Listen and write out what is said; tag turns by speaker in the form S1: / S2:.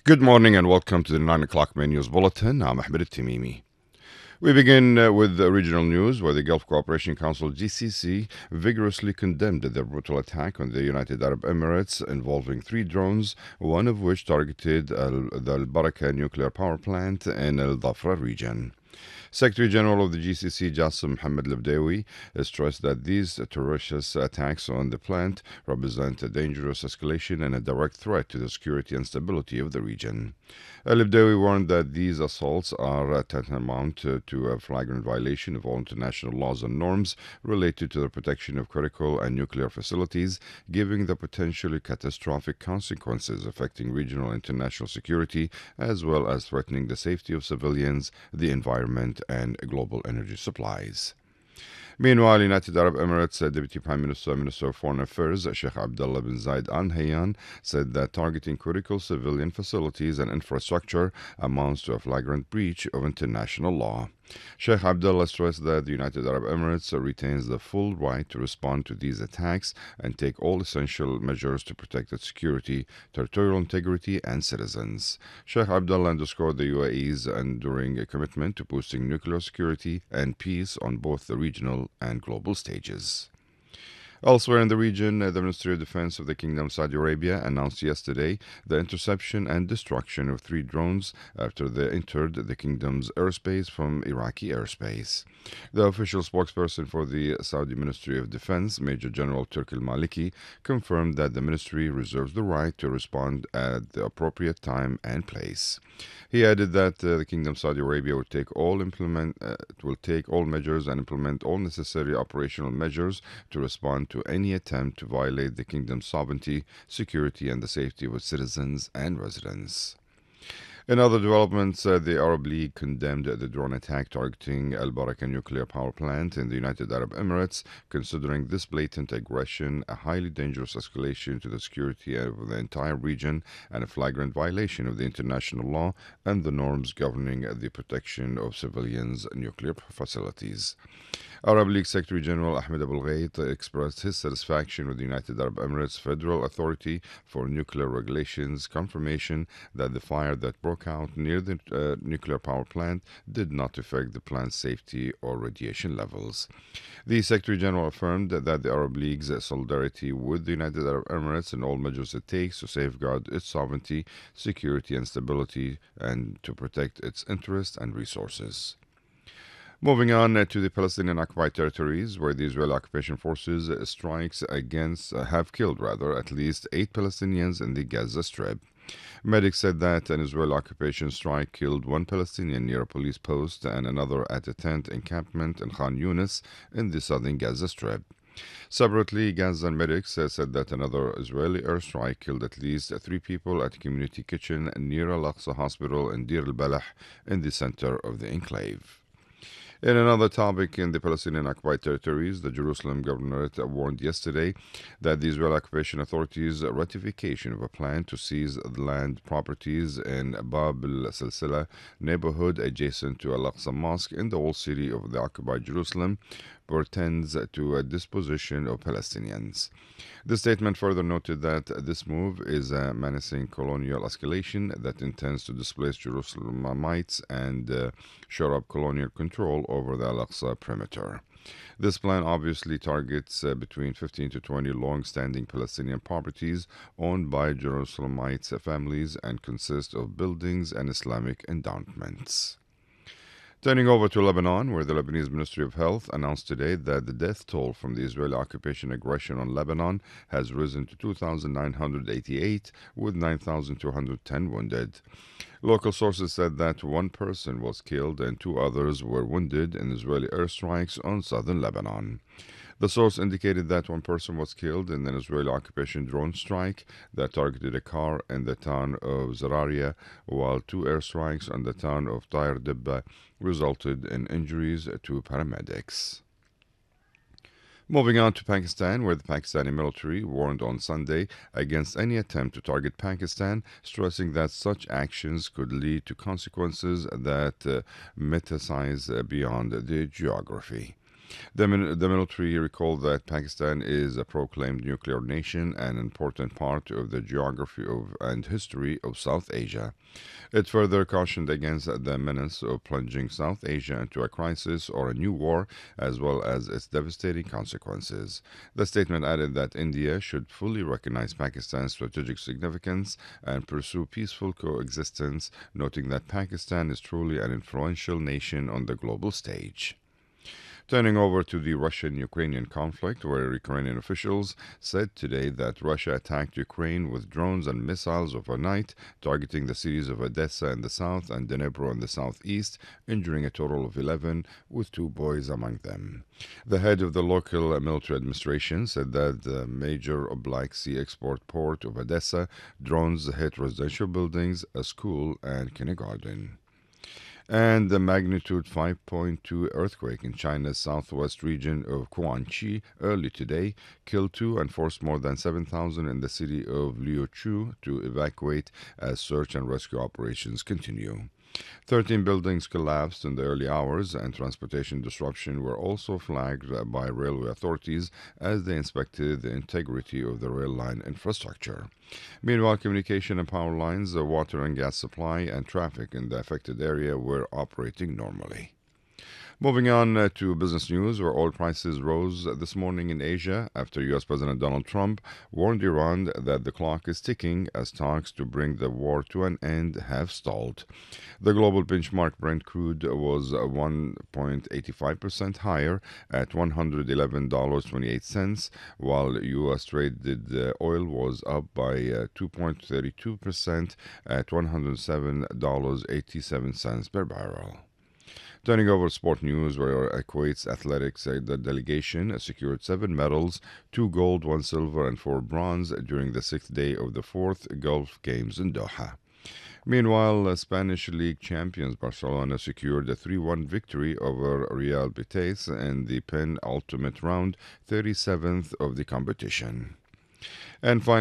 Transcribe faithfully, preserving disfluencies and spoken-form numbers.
S1: Good morning and welcome to the nine o'clock Main News Bulletin. I'm Ahmed Al-Tamimi. We begin uh, with the regional news, where the Gulf Cooperation Council G C C vigorously condemned the brutal attack on the United Arab Emirates involving three drones, one of which targeted Al- the Al Baraka nuclear power plant in Al Dhafra region. Secretary General of the G C C, Jassim Mohammed Labdawi, stressed that these terrorist attacks on the plant represent a dangerous escalation and a direct threat to the security and stability of the region. Labdawi warned that these assaults are tantamount to a flagrant violation of all international laws and norms related to the protection of critical and nuclear facilities, giving the potentially catastrophic consequences affecting regional and international security, as well as threatening the safety of civilians, the environment, and global energy supplies. Meanwhile, United Arab Emirates uh, Deputy Prime Minister, Minister of Foreign Affairs, Sheikh Abdullah bin Zayed Al Nahyan, said that targeting critical civilian facilities and infrastructure amounts to a flagrant breach of international law. Sheikh Abdullah stressed that the United Arab Emirates retains the full right to respond to these attacks and take all essential measures to protect its security, territorial integrity, and citizens. Sheikh Abdullah underscored the U A E's enduring commitment to boosting nuclear security and peace on both the regional and global stages. Elsewhere in the region, the Ministry of Defense of the Kingdom of Saudi Arabia announced yesterday the interception and destruction of three drones after they entered the kingdom's airspace from Iraqi airspace. The official spokesperson for the Saudi Ministry of Defense, Major General Turk al-Maliki, confirmed that the ministry reserves the right to respond at the appropriate time and place. He added that uh, the Kingdom of Saudi Arabia will take all implement uh, will take all measures and implement all necessary operational measures to respond to any attempt to violate the kingdom's sovereignty, security, and the safety of its citizens and residents. In other developments, uh, the Arab League condemned the drone attack targeting Al Baraka nuclear power plant in the United Arab Emirates, considering this blatant aggression a highly dangerous escalation to the security of the entire region and a flagrant violation of the international law and the norms governing the protection of civilians' nuclear facilities. Arab League Secretary General Ahmed Abul Ghait expressed his satisfaction with the United Arab Emirates Federal Authority for Nuclear Regulations' confirmation that the fire that broke out near the uh, nuclear power plant did not affect the plant's safety or radiation levels. The Secretary General affirmed that the Arab League's solidarity with the United Arab Emirates and all measures it takes to safeguard its sovereignty, security, and stability, and to protect its interests and resources. Moving on uh, to the Palestinian occupied territories, where the Israeli occupation forces uh, strikes against uh, have killed rather at least eight Palestinians in the Gaza Strip. Medics said that an Israeli occupation strike killed one Palestinian near a police post and another at a tent encampment in Khan Yunis in the southern Gaza Strip. Separately, Gazan medics uh, said that another Israeli airstrike killed at least three people at a community kitchen near Al-Aqsa Hospital in Deir al-Balah in the center of the enclave. In another topic in the Palestinian occupied territories, the Jerusalem governorate warned yesterday that the Israeli occupation authorities' ratification of a plan to seize the land properties in Bab al-Silsila neighborhood adjacent to Al-Aqsa Mosque in the old city of the occupied Jerusalem portends to a disposition of Palestinians. The statement further noted that this move is a menacing colonial escalation that intends to displace Jerusalemites and uh, shore up colonial control over the Al-Aqsa perimeter. This plan obviously targets uh, between fifteen to twenty long-standing Palestinian properties owned by Jerusalemites families and consists of buildings and Islamic endowments. Turning over to Lebanon, where the Lebanese Ministry of Health announced today that the death toll from the Israeli occupation aggression on Lebanon has risen to two thousand nine hundred eighty-eight, with nine thousand two hundred ten wounded. Local sources said that one person was killed and two others were wounded in Israeli airstrikes on southern Lebanon. The source indicated that one person was killed in an Israeli occupation drone strike that targeted a car in the town of Zararia, while two airstrikes on the town of Tair Dibba resulted in injuries to paramedics. Moving on to Pakistan, where the Pakistani military warned on Sunday against any attempt to target Pakistan, stressing that such actions could lead to consequences that uh, metastasize uh, beyond the geography. The, min- the military recalled that Pakistan is a proclaimed nuclear nation and an important part of the geography of and history of South Asia. It further cautioned against the menace of plunging South Asia into a crisis or a new war, as well as its devastating consequences. The statement added that India should fully recognize Pakistan's strategic significance and pursue peaceful coexistence, noting that Pakistan is truly an influential nation on the global stage. Turning over to the Russian-Ukrainian conflict, where Ukrainian officials said today that Russia attacked Ukraine with drones and missiles overnight, targeting the cities of Odessa in the south and Dnipro in the southeast, injuring a total of eleven, with two boys among them. The head of the local military administration said that the major Black Sea export port of Odessa drones hit residential buildings, a school, and kindergarten. And the magnitude five point two earthquake in China's southwest region of Guangxi early today killed two and forced more than seven thousand in the city of Liuqiu to evacuate as search and rescue operations continue. thirteen buildings collapsed in the early hours, and transportation disruption were also flagged by railway authorities as they inspected the integrity of the rail line infrastructure. Meanwhile, communication and power lines, the water and gas supply, and traffic in the affected area were operating normally. Moving on uh, to business news, where oil prices rose this morning in Asia after U S. President Donald Trump warned Iran that the clock is ticking as talks to bring the war to an end have stalled. The global benchmark Brent crude was one point eight five percent higher at one hundred eleven dollars and twenty-eight cents, while U S traded uh, oil was up by uh, two point three two percent at one hundred seven dollars and eighty-seven cents per barrel. Turning over to sport news, where Kuwait's athletics said the delegation secured seven medals, two gold, one silver, and four bronze during the sixth day of the fourth Gulf Games in Doha. Meanwhile, uh, Spanish League champions Barcelona secured a three one victory over Real Betis in the penultimate round, thirty-seventh of the competition. And finally,